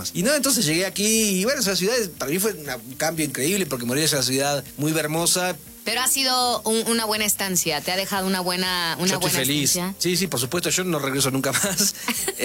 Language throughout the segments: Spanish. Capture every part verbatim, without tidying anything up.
más. Y no, entonces llegué aquí y bueno, esa ciudad para mí fue una, un cambio increíble porque Morelia es una ciudad muy hermosa. Pero ha sido un, una buena estancia, te ha dejado una buena una yo estoy buena feliz. estancia. Sí, sí, por supuesto, yo no regreso nunca más.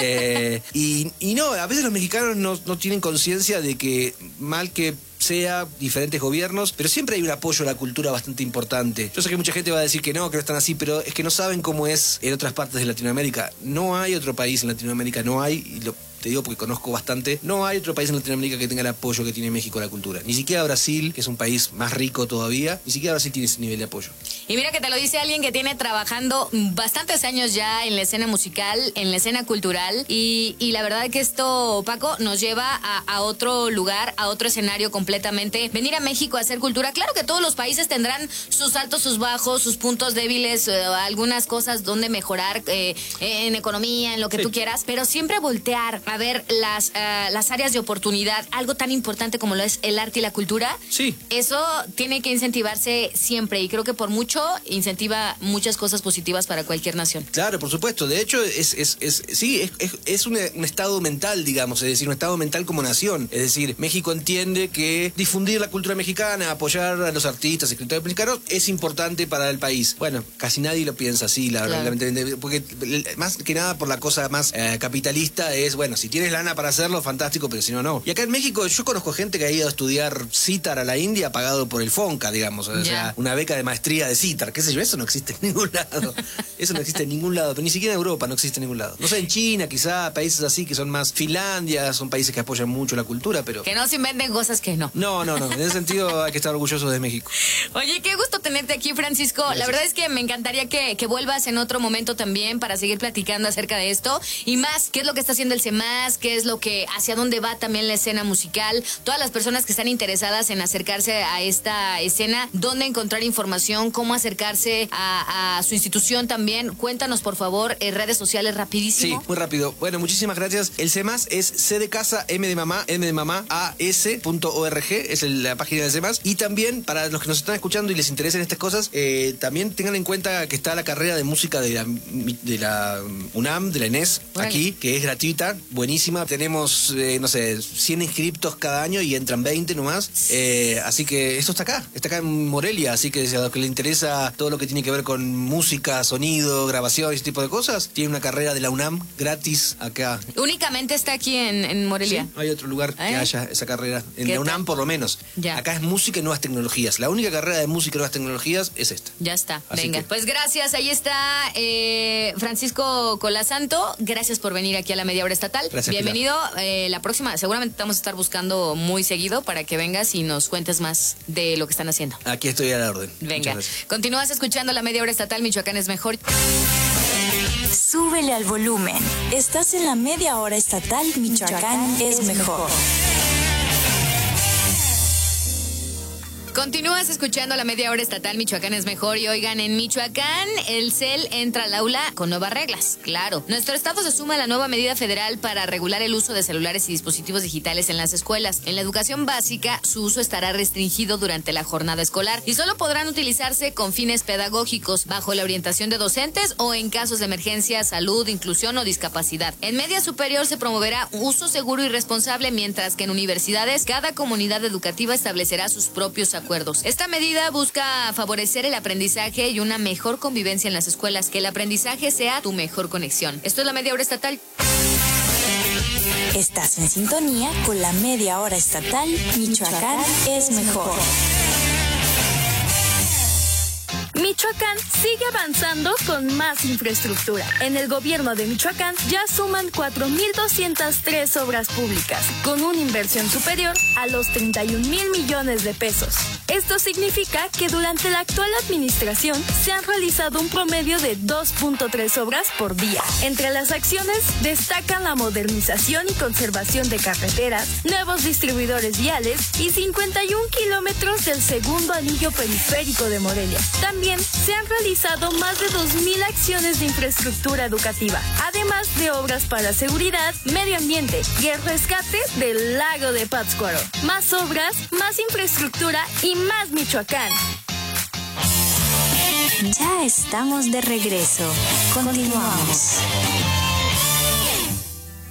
eh, y, y no, a veces los mexicanos no, no tienen conciencia de que mal que sea, diferentes gobiernos, pero siempre hay un apoyo a la cultura bastante importante. Yo sé que mucha gente va a decir que no, que no están así, pero es que no saben cómo es en otras partes de Latinoamérica. No hay otro país en Latinoamérica, no hay, y lo te digo porque conozco bastante, no hay otro país en Latinoamérica que tenga el apoyo que tiene México a la cultura. Ni siquiera Brasil, que es un país más rico todavía, ni siquiera Brasil tiene ese nivel de apoyo. Y mira que te lo dice alguien que tiene trabajando bastantes años ya en la escena musical, en la escena cultural, y, y la verdad que esto, Paco, nos lleva a, a otro lugar, a otro escenario completamente. Venir a México a hacer cultura, claro que todos los países tendrán sus altos, sus bajos, sus puntos débiles, eh, algunas cosas donde mejorar eh, en economía, en lo que sí. tú quieras, pero siempre voltear a ver las, uh, las áreas de oportunidad, algo tan importante como lo es el arte y la cultura. Sí. Eso tiene que incentivarse siempre y creo que por mucho incentiva muchas cosas positivas para cualquier nación. Claro, por supuesto. De hecho, es, es, es sí, es, es, es un, un estado mental, digamos, es decir, un estado mental como nación. Es decir, México entiende que difundir la cultura mexicana, apoyar a los artistas, escritores mexicanos, es importante para el país. Bueno, casi nadie lo piensa así, la verdad, claro. Porque más que nada por la cosa más eh, capitalista es, bueno, si tienes lana para hacerlo, fantástico, pero si no, no. Y acá en México yo conozco gente que ha ido a estudiar cítar a la India pagado por el FONCA, digamos, o yeah. sea, una beca de maestría de cítar, qué sé yo, eso no existe en ningún lado. Eso no existe en ningún lado, pero ni siquiera en Europa no existe en ningún lado. No sé, en China quizá, países así que son más, Finlandia, son países que apoyan mucho la cultura, pero... Que no se inventen cosas que no. No, no, no, en ese sentido hay que estar orgullosos de México. Oye, qué gusto tenerte aquí, Francisco. Gracias. La verdad es que me encantaría que, que vuelvas en otro momento también para seguir platicando acerca de esto y más, qué es lo que está haciendo el CEMAS, qué es lo que, hacia dónde va también la escena musical, todas las personas que están interesadas en acercarse a esta escena, dónde encontrar información, cómo acercarse a, a su institución también. Cuéntanos, por favor, en redes sociales rapidísimo. Sí, muy rápido. Bueno, muchísimas gracias. El CEMAS es C de casa, M de mamá, M de mamá, A S punto org, es la página del CEMAS. Y también, para los que nos están escuchando y les interesan estas cosas, eh, también tengan en cuenta que está la carrera de música de la, de la UNAM, de la ENES, Vale. aquí, que es gratuita, buenísima. Tenemos, eh, no sé, cien inscriptos cada año y entran veinte nomás. Eh, así que esto está acá, está acá en Morelia, así que a los que les interesa todo lo que tiene que ver con música, sonido, grabación y ese tipo de cosas, tiene una carrera de la UNAM gratis acá. ¿Únicamente está aquí en, en Morelia? Sí, no hay otro lugar ¿Eh? que haya esa carrera, en la UNAM por lo menos. Ya. Acá es música y nuevas tecnologías. La única carrera de música y nuevas tecnologías es esta. Ya está, así venga. Que... Pues gracias, ahí está eh, Francisco Colasanto, gracias por venir aquí a la Media Hora Estatal. Gracias, bienvenido, eh, la próxima, seguramente te vamos a estar buscando muy seguido para que vengas y nos cuentes más de lo que están haciendo. Aquí estoy a la orden. Venga, continúas escuchando la Media Hora Estatal, Michoacán es mejor. Súbele al volumen. Estás en la Media Hora Estatal, Michoacán, Michoacán es, es mejor. mejor. Continúas escuchando la Media Hora Estatal, Michoacán es mejor. Y oigan, en Michoacán el C E L entra al aula con nuevas reglas. Claro, nuestro estado se suma a la nueva medida federal para regular el uso de celulares y dispositivos digitales en las escuelas. En la educación básica, su uso estará restringido durante la jornada escolar y solo podrán utilizarse con fines pedagógicos, bajo la orientación de docentes o en casos de emergencia, salud, inclusión o discapacidad. En media superior se promoverá uso seguro y responsable, mientras que en universidades cada comunidad educativa establecerá sus propios acuerdos. Esta medida busca favorecer el aprendizaje y una mejor convivencia en las escuelas, que el aprendizaje sea tu mejor conexión. Esto es la Media Hora Estatal. Estás en sintonía con la Media Hora Estatal, Michoacán es mejor. Michoacán sigue avanzando con más infraestructura. En el gobierno de Michoacán ya suman cuatro mil doscientas tres obras públicas, con una inversión superior a los treinta y un mil millones de pesos. Esto significa que durante la actual administración se han realizado un promedio de dos punto tres obras por día. Entre las acciones destacan la modernización y conservación de carreteras, nuevos distribuidores viales y cincuenta y un kilómetros del segundo anillo periférico de Morelia. También se han realizado más de dos mil acciones de infraestructura educativa, además de obras para seguridad, medio ambiente y el rescate del lago de Pátzcuaro. Más obras, más infraestructura y más Michoacán. Ya estamos de regreso. Continuamos. Hola,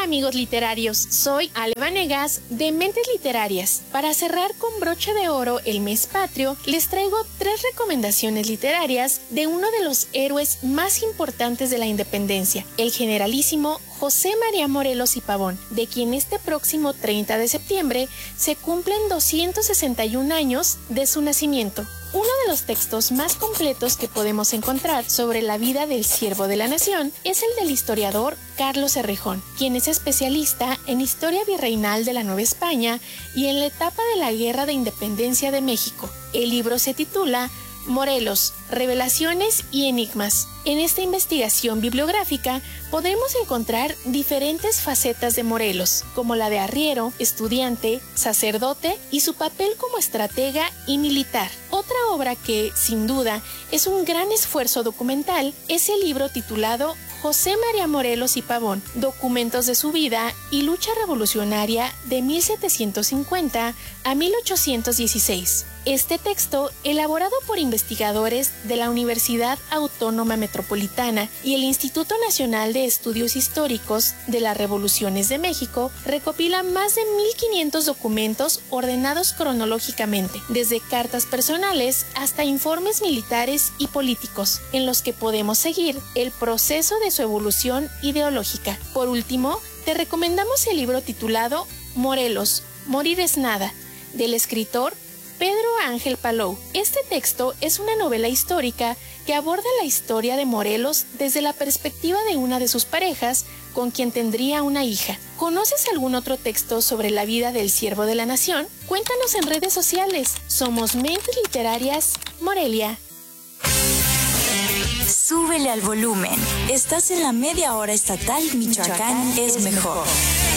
amigos literarios, soy Ale Vanegas de Mentes Literarias. Para cerrar con broche de oro el mes patrio, les traigo tres recomendaciones literarias de uno de los héroes más importantes de la independencia, el generalísimo José María Morelos y Pavón, de quien este próximo treinta de septiembre se cumplen doscientos sesenta y un años de su nacimiento. Uno de los textos más completos que podemos encontrar sobre la vida del siervo de la nación es el del historiador Carlos Errejón, quien es especialista en historia virreinal de la Nueva España y en la etapa de la Guerra de Independencia de México. El libro se titula Morelos, Revelaciones y Enigmas. En esta investigación bibliográfica podremos encontrar diferentes facetas de Morelos, como la de arriero, estudiante, sacerdote y su papel como estratega y militar. Otra obra que, sin duda, es un gran esfuerzo documental es el libro titulado José María Morelos y Pavón, documentos de su vida y lucha revolucionaria de mil setecientos cincuenta a mil ochocientos dieciséis. Este texto, elaborado por investigadores de la Universidad Autónoma Metropolitana y el Instituto Nacional de Estudios Históricos de las Revoluciones de México, recopila más de mil quinientos documentos ordenados cronológicamente, desde cartas personales hasta informes militares y políticos, en los que podemos seguir el proceso de su evolución ideológica. Por último, te recomendamos el libro titulado Morelos, Morir es nada, del escritor Pedro Ángel Palou. Este texto es una novela histórica que aborda la historia de Morelos desde la perspectiva de una de sus parejas, con quien tendría una hija. ¿Conoces algún otro texto sobre la vida del siervo de la nación? Cuéntanos en redes sociales. Somos Mentes Literarias Morelia. Súbele al volumen. Estás en la media hora estatal Michoacán es mejor.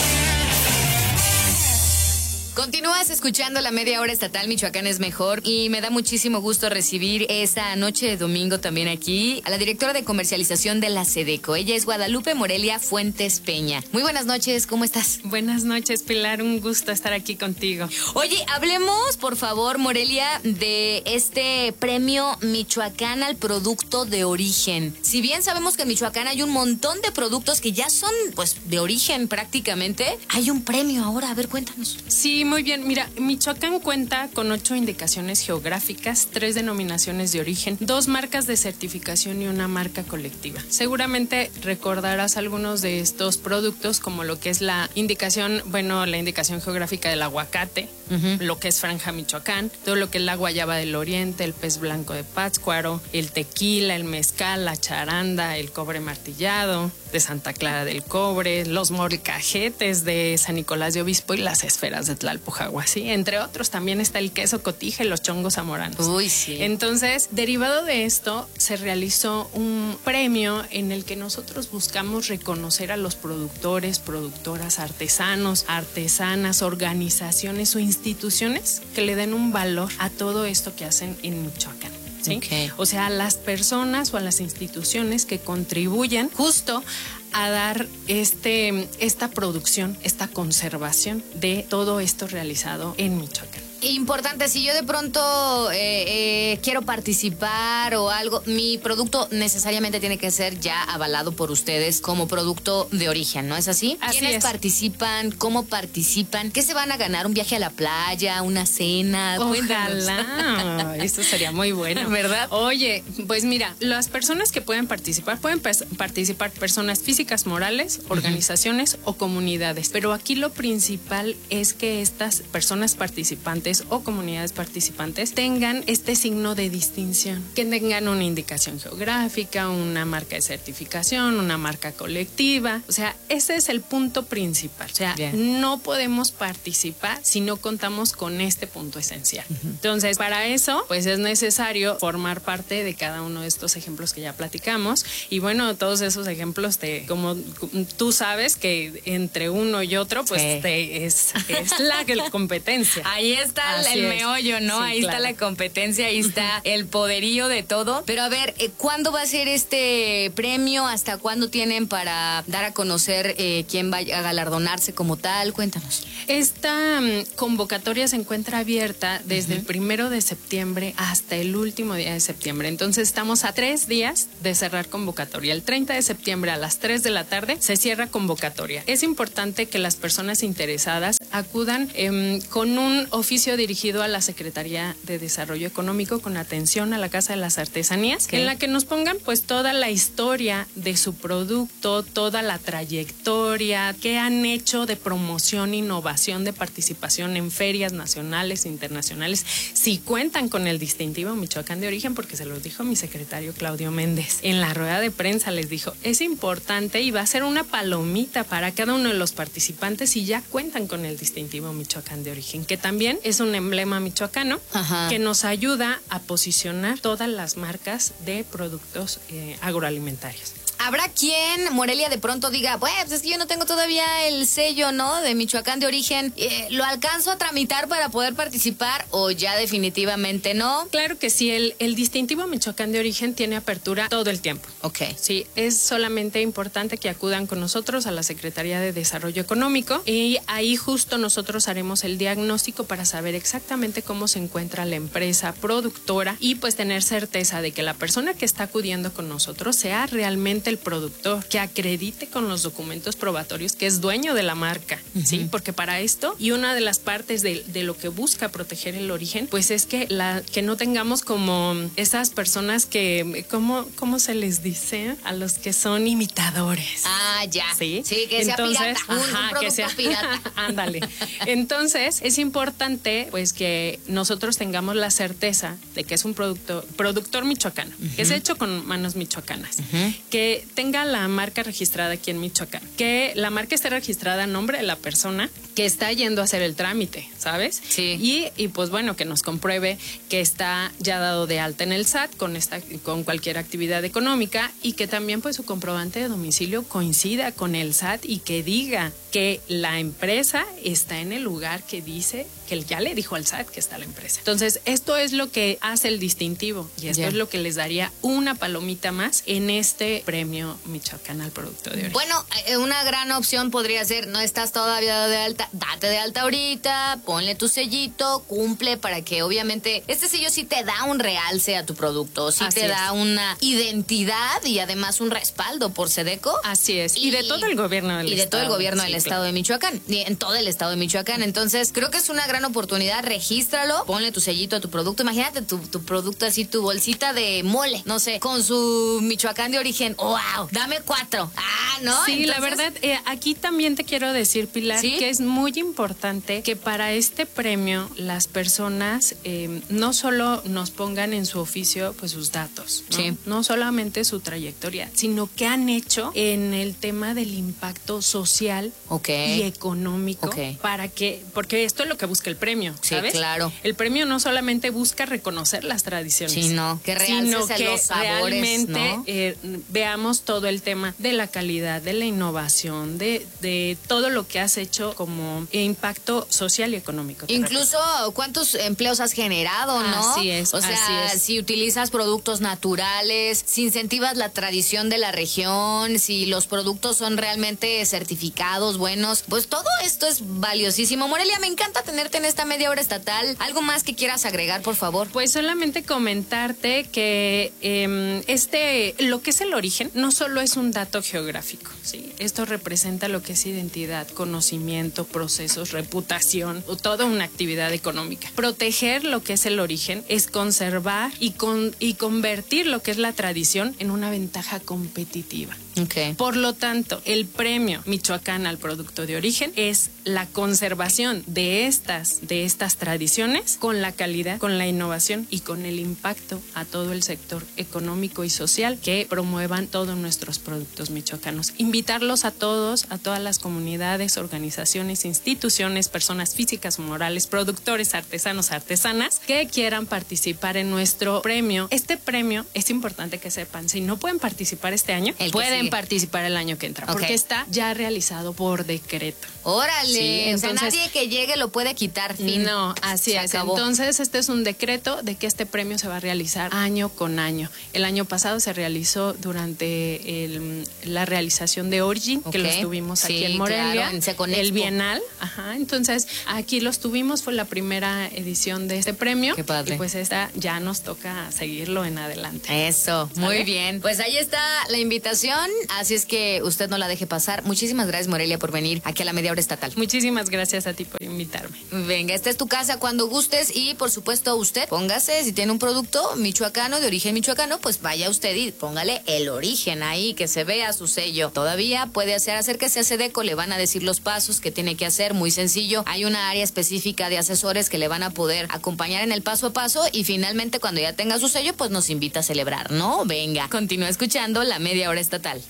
Continúas escuchando la media hora estatal Michoacán es mejor y me da muchísimo gusto recibir esta noche de domingo también aquí a la directora de comercialización de la SEDECO. Ella es Guadalupe Morelia Fuentes Peña. Muy buenas noches, ¿cómo estás? Buenas noches, Pilar, un gusto estar aquí contigo. Oye, hablemos por favor, Morelia, de este premio Michoacán al producto de origen. Si bien sabemos que en Michoacán hay un montón de productos que ya son pues de origen prácticamente, hay un premio ahora, a ver, cuéntanos. Sí, muy bien. Mira, Michoacán cuenta con ocho indicaciones geográficas, tres denominaciones de origen, dos marcas de certificación y una marca colectiva. Seguramente recordarás algunos de estos productos, como lo que es la indicación, bueno, la indicación geográfica del aguacate, uh-huh. lo que es Franja Michoacán, todo lo que es la guayaba del oriente, el pez blanco de Pátzcuaro, el tequila, el mezcal, la charanda, el cobre martillado de Santa Clara del Cobre, los molcajetes de San Nicolás de Obispo y las esferas de Tlalpujahua, ¿sí? Entre otros también está el queso cotija y los chongos zamoranos. Uy, sí. Entonces, derivado de esto, se realizó un premio en el que nosotros buscamos reconocer a los productores, productoras, artesanos, artesanas, organizaciones o instituciones que le den un valor a todo esto que hacen en Michoacán. ¿Sí? Okay. O sea, a las personas o a las instituciones que contribuyen justo a dar este, esta producción, esta conservación de todo esto realizado en Michoacán. Importante, si yo de pronto eh, eh, quiero participar o algo, mi producto necesariamente tiene que ser ya avalado por ustedes como producto de origen, ¿no es así? Así ¿Quiénes es. participan? ¿Cómo participan? ¿Qué se van a ganar? ¿Un viaje a la playa? ¿Una cena? Ojalá, eso sería muy bueno, ¿verdad? Oye, pues mira, las personas que pueden participar, pueden pers- participar personas físicas, morales, organizaciones uh-huh. o comunidades, pero aquí lo principal es que estas personas participantes o comunidades participantes tengan este signo de distinción, que tengan una indicación geográfica, una marca de certificación, una marca colectiva. O sea, ese es el punto principal. O sea, Bien. no podemos participar si no contamos con este punto esencial. Uh-huh. Entonces, para eso, pues es necesario formar parte de cada uno de estos ejemplos que ya platicamos. Y bueno, todos esos ejemplos, te, como tú sabes que entre uno y otro, pues sí. te, es, es la competencia. Ahí está. está Así el es. meollo, ¿no? Sí, ahí claro. está la competencia, ahí está el poderío de todo. Pero a ver, eh, ¿cuándo va a ser este premio? ¿Hasta cuándo tienen para dar a conocer eh, quién va a galardonarse como tal? Cuéntanos. Esta um, convocatoria se encuentra abierta desde uh-huh. el primero de septiembre hasta el último día de septiembre. Entonces estamos a tres días de cerrar convocatoria. El treinta de septiembre a las tres de la tarde se cierra convocatoria. Es importante que las personas interesadas acudan eh, con un oficio dirigido a la Secretaría de Desarrollo Económico con atención a la Casa de las Artesanías, okay. en la que nos pongan pues toda la historia de su producto, toda la trayectoria, qué han hecho de promoción, innovación, de participación en ferias nacionales, internacionales, si cuentan con el distintivo Michoacán de origen, porque se lo dijo mi secretario Claudio Méndez. En la rueda de prensa les dijo, es importante y va a ser una palomita para cada uno de los participantes si ya cuentan con el distintivo Michoacán de origen, que también es un emblema michoacano. Ajá. Que nos ayuda a posicionar todas las marcas de productos eh, agroalimentarios. ¿Habrá quien, Morelia, de pronto diga, pues es que yo no tengo todavía el sello, ¿no?, de Michoacán de origen, eh, ¿lo alcanzo a tramitar para poder participar o ya definitivamente no? Claro que sí, el, el distintivo Michoacán de origen tiene apertura todo el tiempo. Ok. Sí, es solamente importante que acudan con nosotros a la Secretaría de Desarrollo Económico y ahí justo nosotros haremos el diagnóstico para saber exactamente cómo se encuentra la empresa productora y pues tener certeza de que la persona que está acudiendo con nosotros sea realmente el productor, que acredite con los documentos probatorios que es dueño de la marca, uh-huh. ¿sí? Porque para esto, y una de las partes de, de lo que busca proteger el origen, pues es que la que no tengamos como esas personas que, ¿cómo, cómo se les dice? A los que son imitadores. Ah, ya. Sí, sí que Entonces, sea pirata, un, ajá, un producto que sea, pirata. Ándale. Entonces, es importante pues que nosotros tengamos la certeza de que es un producto, productor michoacano, uh-huh. que es hecho con manos michoacanas, uh-huh. que tenga la marca registrada aquí en Michoacán, que la marca esté registrada a nombre de la persona que está yendo a hacer el trámite, ¿sabes? Sí. Y, y pues bueno, que nos compruebe que está ya dado de alta en el S A T con esta, con cualquier actividad económica y que también pues su comprobante de domicilio coincida con el S A T y que diga que la empresa está en el lugar que dice que ya le dijo al S A T que está la empresa. Entonces, esto es lo que hace el distintivo y esto yeah. es lo que les daría una palomita más en este premio Michoacán al producto de origen. Bueno, una gran opción podría ser, no estás todavía de alta, date de alta ahorita, ponle tu sellito, cumple para que obviamente este sello sí te da un realce a tu producto, sí Así te es. da una identidad y además un respaldo por SEDECO. Así es, y, y de todo el gobierno del y estado. Y de todo el gobierno sí, del claro. estado de Michoacán, y en todo el estado de Michoacán. Entonces, creo que es una gran oportunidad, regístralo, ponle tu sellito a tu producto, imagínate tu, tu producto así, tu bolsita de mole, no sé, con su Michoacán de origen, wow, dame cuatro. Ah, ¿no? Sí, Entonces, la verdad, eh, aquí también te quiero decir, Pilar, ¿sí? que es muy importante que para este premio las personas eh, no solo nos pongan en su oficio pues sus datos, ¿no? Sí. no solamente su trayectoria, sino que han hecho en el tema del impacto social okay. y económico okay. para que, porque esto es lo que busca el premio, sí, ¿sabes? claro. El premio no solamente busca reconocer las tradiciones, sino que realces sino que los sabores, realmente ¿no? eh, veamos todo el tema de la calidad, de la innovación, de, de todo lo que has hecho como impacto social y económico. Incluso cuántos empleos has generado, ¿no? Así es. O sea, así es. si utilizas productos naturales, si incentivas la tradición de la región, si los productos son realmente certificados, buenos, pues todo esto es valiosísimo. Morelia, me encanta tenerte en esta media hora estatal. ¿Algo más que quieras agregar, por favor? Pues solamente comentarte que eh, este, lo que es el origen, no solo es un dato geográfico, ¿sí? Esto representa lo que es identidad, conocimiento, procesos, reputación o toda una actividad económica. Proteger lo que es el origen es conservar y, con, y convertir lo que es la tradición en una ventaja competitiva. Okay. Por lo tanto, el premio Michoacán al producto de origen es la conservación de estas, de estas tradiciones con la calidad, con la innovación y con el impacto a todo el sector económico y social que promuevan todos nuestros productos michoacanos. Invitarlos a todos, a todas las comunidades, organizaciones organizaciones, instituciones, personas físicas, morales, productores, artesanos, artesanas que quieran participar en nuestro premio. Este premio es importante que sepan, si no pueden participar este año, pueden sigue. participar el año que entra, okay. porque está ya realizado por decreto. Órale, sí, entonces, o sea, nadie que llegue lo puede quitar. Fin. No, así se es. Acabó. Entonces, este es un decreto de que este premio se va a realizar año con año. El año pasado se realizó durante el, la realización de Origin, okay. que los tuvimos sí, aquí en Morelia, claro, en el Bienal. Ajá, entonces, aquí los tuvimos, fue la primera edición de este premio. Qué padre. Y pues esta ya nos toca seguirlo en adelante. Eso, ¿sale? Muy bien. Pues ahí está la invitación, así es que usted no la deje pasar. Muchísimas gracias, Morelia, por venir aquí a la Media Hora Estatal. Muchísimas gracias a ti por invitarme. Venga, esta es tu casa cuando gustes y por supuesto usted póngase, si tiene un producto michoacano, de origen michoacano, pues vaya usted y póngale el origen ahí, que se vea su sello. Todavía puede hacer, acérquese a Sedeco, le van a decir los pasos que tiene que hacer, muy sencillo. Hay una área específica de asesores que le van a poder acompañar en el paso a paso y finalmente cuando ya tenga su sello, pues nos invita a celebrar, ¿no? Venga, continúa escuchando la Media Hora Estatal.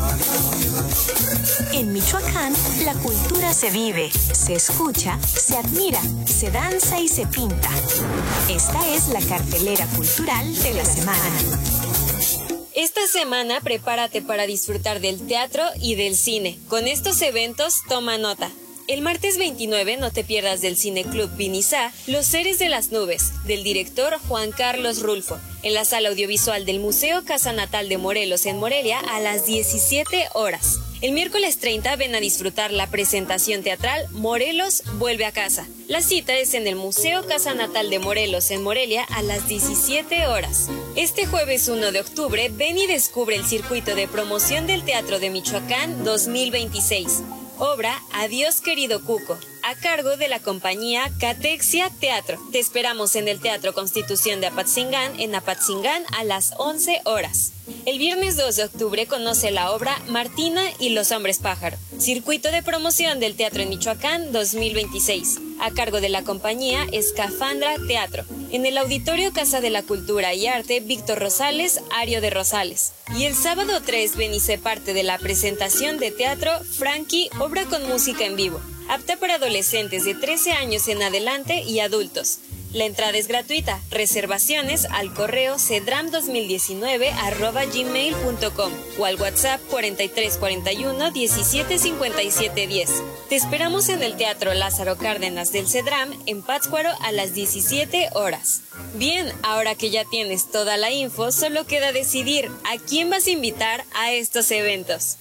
En Michoacán, la cultura se vive, se escucha, se admira, se danza y se pinta. Esta es la cartelera cultural de la semana. Esta semana prepárate para disfrutar del teatro y del cine. Con estos eventos, toma nota. El martes veintinueve no te pierdas del Cineclub Vinizá Los Seres de las Nubes, del director Juan Carlos Rulfo, en la sala audiovisual del Museo Casa Natal de Morelos en Morelia a las diecisiete horas. El miércoles treinta ven a disfrutar la presentación teatral Morelos vuelve a casa. La cita es en el Museo Casa Natal de Morelos en Morelia a las diecisiete horas. Este jueves uno de octubre ven y descubre el circuito de promoción del Teatro de Michoacán dos mil veintiséis. Obra Adiós querido Cuco, a cargo de la compañía Catexia Teatro. Te esperamos en el Teatro Constitución de Apatzingán, en Apatzingán a las once horas. El viernes dos de octubre conoce la obra Martina y los hombres pájaro, circuito de promoción del Teatro en Michoacán dos mil veintiséis, a cargo de la compañía Escafandra Teatro, en el Auditorio Casa de la Cultura y Arte Víctor Rosales, Ario de Rosales. Y el sábado tres ven y sé parte de la presentación de teatro Frankie, obra con música en vivo, apta para adolescentes de trece años en adelante y adultos. La entrada es gratuita. Reservaciones al correo cedram dos mil diecinueve arroba gmail punto com o al WhatsApp cuarenta y tres cuarenta y uno diecisiete cincuenta y siete diez. Te esperamos en el Teatro Lázaro Cárdenas del Cedram en Pátzcuaro a las diecisiete horas. Bien, ahora que ya tienes toda la info, solo queda decidir a quién vas a invitar a estos eventos.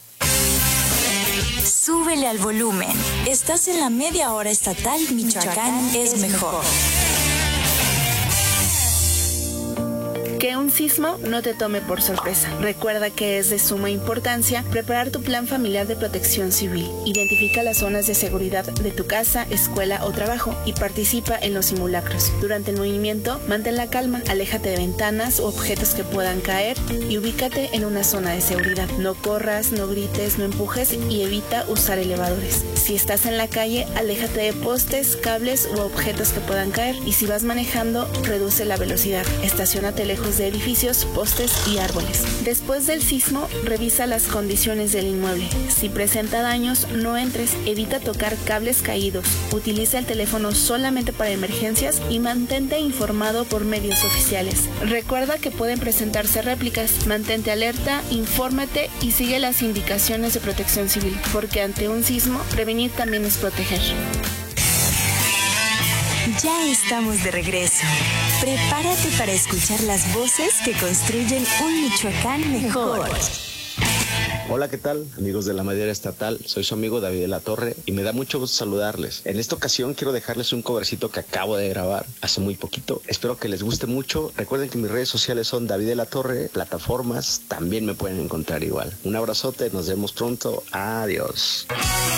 Súbele al volumen. Estás en la Media Hora Estatal Michoacán es mejor. Que un sismo no te tome por sorpresa. Recuerda que es de suma importancia preparar tu plan familiar de protección civil. Identifica las zonas de seguridad de tu casa, escuela o trabajo y participa en los simulacros. Durante el movimiento, mantén la calma, aléjate de ventanas u objetos que puedan caer y ubícate en una zona de seguridad. No corras, no grites, no empujes y evita usar elevadores. Si estás en la calle, aléjate de postes, cables u objetos que puedan caer y si vas manejando, reduce la velocidad. Estaciónate lejos de edificios, postes y árboles. Después del sismo, revisa las condiciones del inmueble. Si presenta daños, no entres. Evita tocar cables caídos. Utiliza el teléfono solamente para emergencias y mantente informado por medios oficiales. Recuerda que pueden presentarse réplicas. Mantente alerta, infórmate y sigue las indicaciones de protección civil, porque ante un sismo, prevenir también es proteger. Ya estamos de regreso. Prepárate para escuchar las voces que construyen un Michoacán mejor. Hola, ¿qué tal? Amigos de la Media Hora Estatal, soy su amigo David de la Torre y me da mucho gusto saludarles. En esta ocasión quiero dejarles un covercito que acabo de grabar hace muy poquito. Espero que les guste mucho. Recuerden que mis redes sociales son David de la Torre, plataformas también me pueden encontrar igual. Un abrazote, nos vemos pronto. Adiós.